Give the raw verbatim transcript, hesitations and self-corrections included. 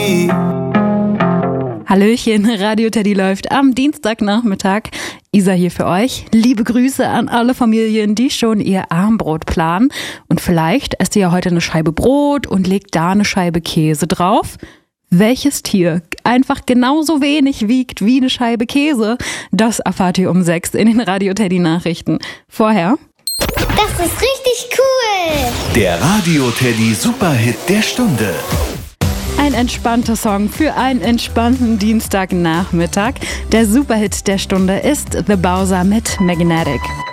Hallöchen, Radio Teddy läuft am Dienstagnachmittag. Isa hier für euch. Liebe Grüße an alle Familien, die schon ihr Armbrot planen. Und vielleicht esst ihr ja heute eine Scheibe Brot und legt da eine Scheibe Käse drauf. Welches Tier einfach genauso wenig wiegt wie eine Scheibe Käse? Das erfahrt ihr um sechs in den Radio Teddy Nachrichten. Vorher... Das ist richtig cool! Der Radio Teddy Superhit der Stunde. Ein entspannter Song für einen entspannten Dienstagnachmittag. Der Superhit der Stunde ist The Bowser mit Magnetic.